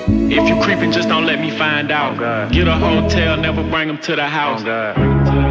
If you creeping, just don't let me find out. Get a hotel, never bring them to the house.